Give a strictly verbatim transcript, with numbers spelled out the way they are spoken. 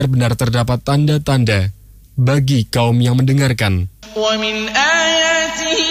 benar terdapat tanda-tanda bagi kaum yang mendengarkan. وَمِنْ آيَاتِهِ